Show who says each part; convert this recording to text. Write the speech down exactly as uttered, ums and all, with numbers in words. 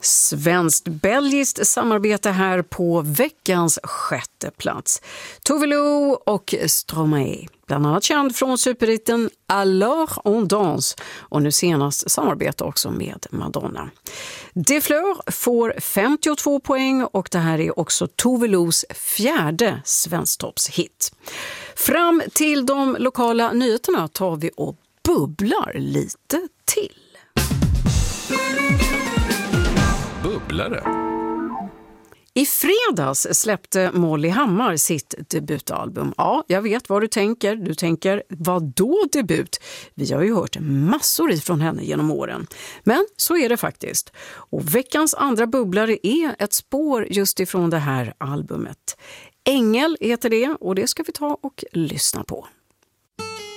Speaker 1: Svenskt-belgiskt samarbete här på veckans sjätte plats. Tove Lo och Stromae, bland annat känd från superhitten Alors on danse och nu senast samarbete också med Madonna. Des Fleurs får femtiotvå poäng och det här är också Tove Los fjärde svensktoppshit. Fram till de lokala nyheterna tar vi och bubblar lite till.
Speaker 2: Bubblare.
Speaker 1: I fredags släppte Molly Hammar sitt debutalbum. Ja, jag vet vad du tänker. Du tänker, vad då debut? Vi har ju hört massor ifrån henne genom åren. Men så är det faktiskt. Och veckans andra bubblare är ett spår just ifrån det här albumet. Ängel heter det och det ska vi ta och lyssna på.